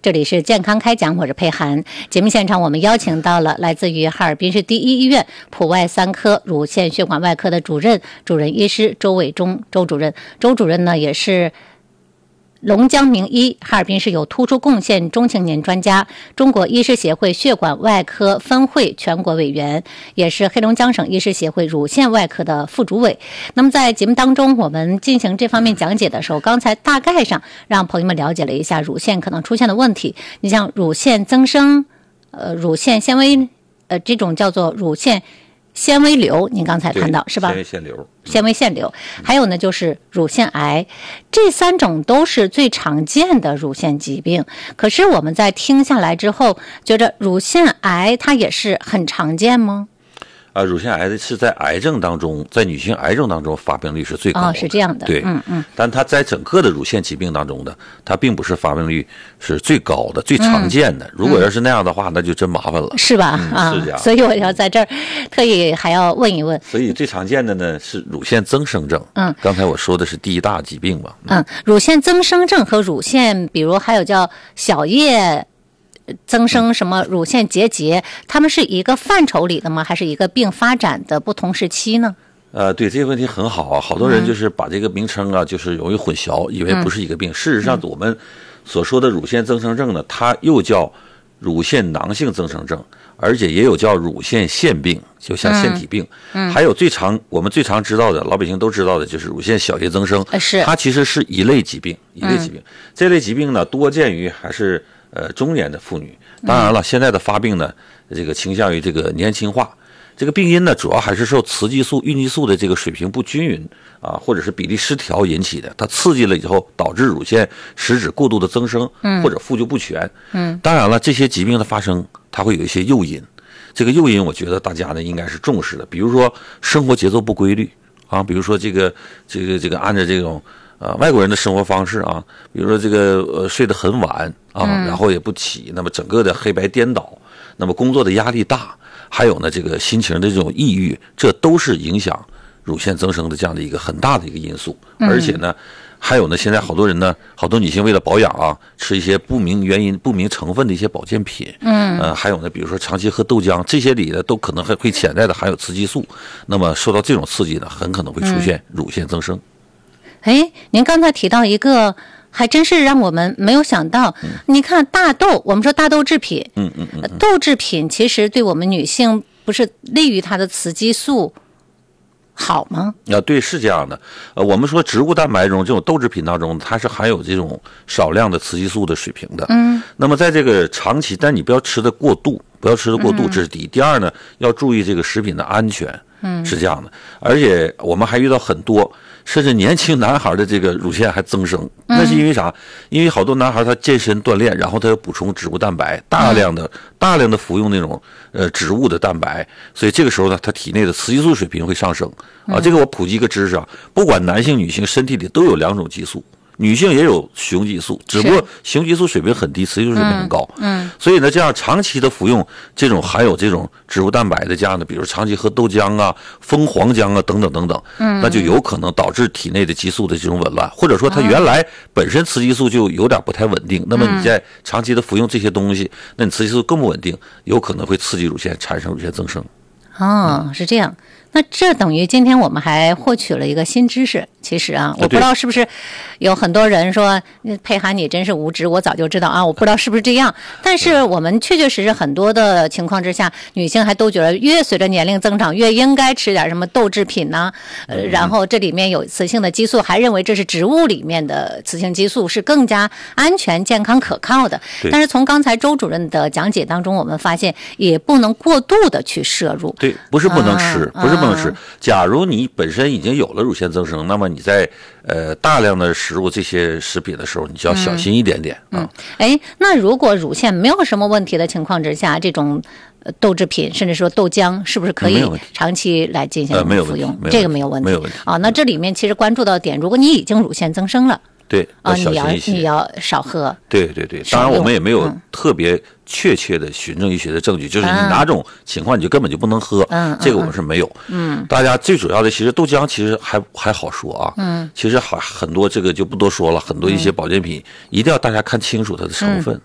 这里是健康开讲，我是佩涵。节目现场我们邀请到了来自于哈尔滨市第一医院普外3科乳腺血管外科的主任医师周伟忠周主任。周主任呢也是龙江名医，哈尔滨市有突出贡献中青年专家，中国医师协会血管外科分会全国委员，也是黑龙江省医师协会乳腺外科的副主委。那么在节目当中我们进行这方面讲解的时候，刚才大概上让朋友们了解了一下乳腺可能出现的问题。你像乳腺增生、乳腺纤维这种叫做乳腺纤维瘤，您刚才谈到是吧？纤维腺瘤，还有呢就是乳腺癌，这3种都是最常见的乳腺疾病。可是我们在听下来之后，觉得乳腺癌它也是很常见吗？ 乳腺癌是在癌症当中，在女性癌症当中发病率是最高的。 是这样的。 对，但它在整个的乳腺疾病当中的，它并不是发病率是最高的、最常见的。如果要是那样的话，那就真麻烦了， 是吧？ 是这样。 所以我要在这儿特意还要问一问。 所以最常见的呢是乳腺增生症。刚才我说的是第一大疾病嘛。 乳腺增生症和乳腺，比如还有叫小叶增生什么乳腺结节，它们是一个范畴里的吗？还是一个病发展的不同时期呢？ 对，这个问题很好啊，好多人就是把这个名称啊，就是容易混淆，以为不是一个病。事实上，我们所说的乳腺增生症呢，它又叫乳腺囊性增生症，而且也有叫乳腺腺病，就像腺体病。还有我们最常知道的，老百姓都知道的就是乳腺小叶增生，它其实是一类疾病。这类疾病呢，多见于还是中年的妇女。当然了，现在的发病呢，这个倾向于这个年轻化。这个病因呢，主要还是受雌激素、孕激素的这个水平不均匀或者是比例失调引起的。它刺激了以后，导致乳腺实质过度的增生，或者复旧不全。当然了，这些疾病的发生，它会有一些诱因。这个诱因，我觉得大家呢应该是重视的。比如说生活节奏不规律比如说这个按照这种外国人的生活方式比如说这个睡得很晚然后也不起，那么整个的黑白颠倒，那么工作的压力大，还有呢这个心情的这种抑郁，这都是影响乳腺增生的这样的一个很大的一个因素。而且呢还有呢，现在好多人呢，好多女性为了保养吃一些不明原因、不明成分的一些保健品。还有呢，比如说长期喝豆浆，这些里呢都可能还会潜在的含有雌激素。那么受到这种刺激呢，很可能会出现乳腺增生。 您刚才提到一个，还真是让我们没有想到。你看大豆，我们说大豆制品，豆制品其实对我们女性不是利于它的雌激素好吗？ 对，是这样的。我们说植物蛋白中这种豆制品当中，它是含有这种少量的雌激素的水平的。那么在这个长期，但你不要吃的过度，这是第一。第二呢，要注意这个食品的安全。是这样的。而且我们还遇到很多甚至年轻男孩的这个乳腺还增生，那是因为啥？因为好多男孩他健身锻炼，然后他要补充植物蛋白，大量的服用那种植物的蛋白，所以这个时候呢，他体内的雌激素水平会上升这个我普及一个知识不管男性女性身体里都有2种激素。女性也有雄激素，只不过雄激素水平很低，雌激素水平很高。所以呢，这样长期的服用这种含有这种植物蛋白的这样的，比如长期喝豆浆蜂黄浆等等等等，那就有可能导致体内的激素的这种紊乱，或者说它原来本身雌激素就有点不太稳定，那么你在长期的服用这些东西，那你雌激素更不稳定，有可能会刺激乳腺产生乳腺增生。 是这样。那这等于今天我们还获取了一个新知识。其实我不知道是不是有很多人说佩涵你真是无知，我早就知道我不知道是不是这样。但是我们确确实实很多的情况之下，女性还都觉得越随着年龄增长越应该吃点什么豆制品然后这里面有雌性的激素，还认为这是植物里面的雌性激素是更加安全健康可靠的。但是从刚才周主任的讲解当中，我们发现也不能过度的去摄入。 对，不是不能吃，假如你本身已经有了乳腺增生，那么你在大量的食入这些食品的时候，你就要小心一点点那如果乳腺没有什么问题的情况之下，这种豆制品甚至说豆浆是不是可以长期来进行服用？这个没有问题。那这里面其实关注到点，如果你已经乳腺增生了， 对你要少喝。 对，当然我们也没有特别确切的循证医学的证据，就是你哪种情况你就根本就不能喝，这个我们是没有。大家最主要的，其实豆浆其实还好说其实很多这个就不多说了，很多一些保健品一定要大家看清楚它的成分